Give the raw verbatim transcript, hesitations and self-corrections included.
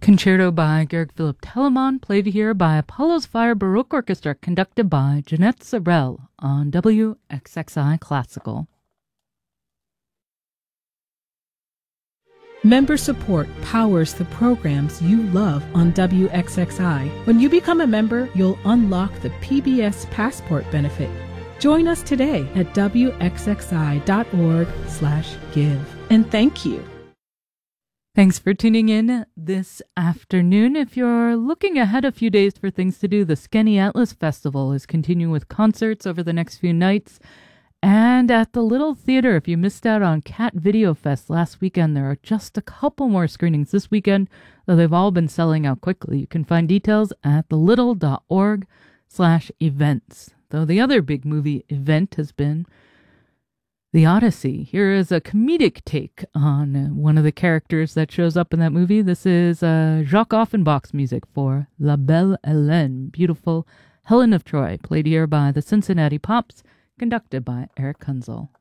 Concerto by Georg Philipp Telemann, played here by Apollo's Fire Baroque Orchestra, conducted by Jeanette Sorel on W X X I Classical. Member support powers the programs you love on W X X I. When you become a member, you'll unlock the P B S Passport benefit. Join us today at W X X I dot org slash give. And thank you. Thanks for tuning in this afternoon. If you're looking ahead a few days for things to do, the Skenny Atlas Festival is continuing with concerts over the next few nights. And at the Little Theater, if you missed out on Cat Video Fest last weekend, there are just a couple more screenings this weekend, though they've all been selling out quickly. You can find details at the little dot org slash events. Though the other big movie event has been The Odyssey. Here is a comedic take on one of the characters that shows up in that movie. This is uh, Jacques Offenbach's music for La Belle Hélène, beautiful Helen of Troy, played here by the Cincinnati Pops, conducted by Eric Kunzel.